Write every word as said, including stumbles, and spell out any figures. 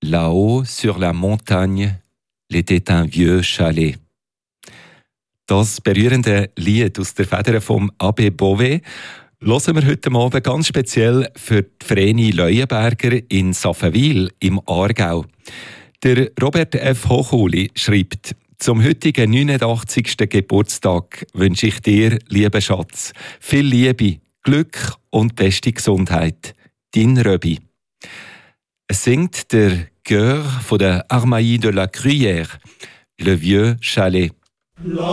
Là-haut sur la montagne l'était un vieux chalet. Das berührende Lied aus der Feder vom Abbé Beauvais hören wir heute Abend ganz speziell für die Vreni Leuenberger in Saffenwil im Aargau. Der Robert F. Hochuli schreibt: Zum heutigen neunundachtzigsten Geburtstag wünsche ich dir, lieber Schatz, viel Liebe, Glück und beste Gesundheit. Dein Röbi. Es singt der Chœur von der Armailly de la Gruyère, Le Vieux Chalet.